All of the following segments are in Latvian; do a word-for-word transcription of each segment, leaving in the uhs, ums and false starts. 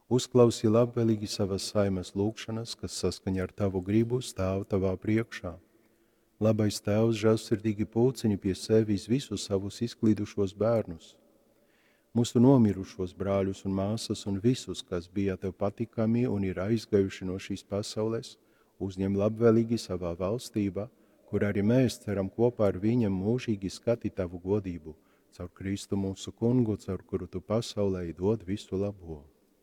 Uzklausī labvēlīgi savas saimes lūgšanas, kas saskaņā ar tavu gribu stāv tavā priekšā. Labais Tēvs žēlsirdīgi pulcini pie sevis visus savus izklīdušos bērnus, mūsu nomirušos brāļus un māsas un visus, kas bija tev patikami un ir aizgājuši no šīs pasaules, uzņem labvēlīgi savā valstībā, kur arī mēs ceram kopā ar viņam mūžīgi skatīt tavu godību, caur Kristu mūsu kungu, caur kuru tu pasaulē dod visu labo.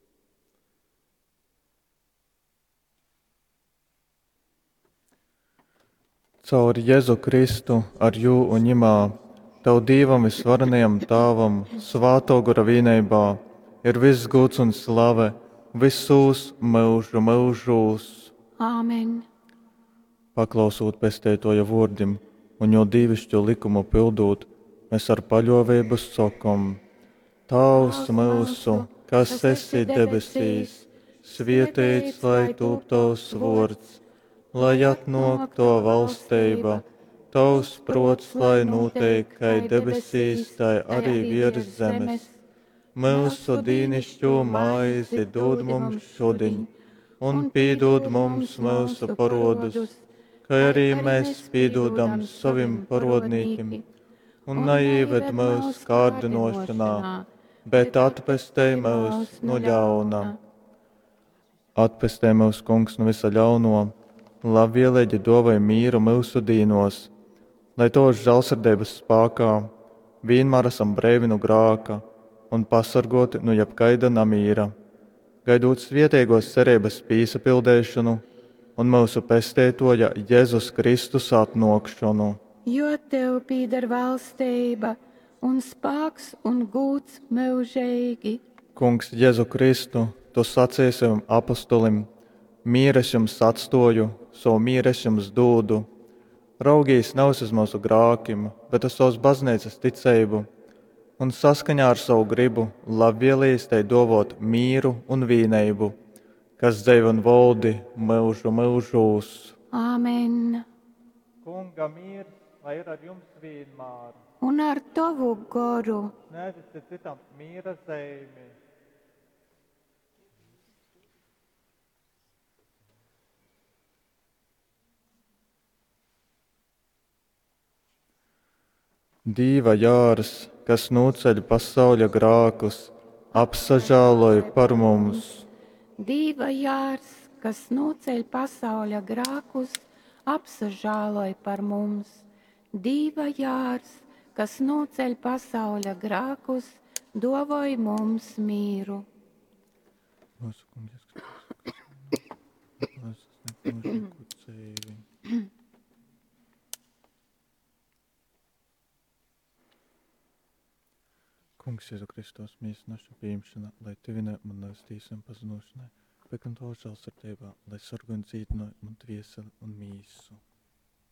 Caur Jēzu Kristu ar jū un ņemā, Tev Dievam visvarenajam Tēvam, svāto gara vienībā, ir viss gods un slave, visus mūžu mūžos. Āmen. Paklausot pestētoja vārdim un jo dievišķo likumu pildot, mēs ar paļāvību sakam: Tavs mūsu, kas esi debesīs, svētīts lai top tavs vārds, lai atnāk to valstība, tavs prots, lai notiek, kā debesīs, tā arī virs zemes. Mūsu dīnišķo maizi dod mums šodien, un piedod mums mūsu parodus, kā arī mēs piedodam saviem parodnīkiem, un neieved mūsu kārdinošanā, bet atpestē mūs no ļauna. Atpestē mūs, Kungs, no visa ļauno, labvēlīgi dāvāj mīru mūsu dīnos, lai tos žēlsirdības spēkā vienmēr esam brīvi no grēka un pasargoti no jebkaida namīra, gaidot svētīgos cerības piesapildēšanu un mūsu pestētoja Jēzus Kristus atnākšanu. Jo tev pieder valstība un spēks un gods mūžīgi. Kungs, Jēzu Kristu, tu sacīsi savam apostolim: mīru es jums atstāju, savu mīru es jums dodu. Raugīs nav uz mūsu grēkiem, bet uz savas baznīcas ticību, un saskaņā ar savu gribu labvēlīs tai dāvāt mīru un vienību, kas dzīvo un valdi mūžu mūžos. Āmen. Kunga mīrs, lai ir ar jums vienmēr. Un ar tavu garu. Sniedzis citam mīra zīmi. Dīva jārs, kas noceļ pasauļa grākus, apsažāloj par mums. Dīva jārs, kas noceļ pasauļa grākus, apsažāloj par mums. Dīva jārs, kas noceļ pasauļa grākus, dāvāj mums mīru. Mūsu kungs, kas mūsu dzīvi. Kungs, Jēzu Kristus, mēs našu pieņemšanā, lai Tevinē man neustīsim pazinošanai, bet un to žēlsirdībā, lai sargu un dzītināj man dvieseli un mīsu.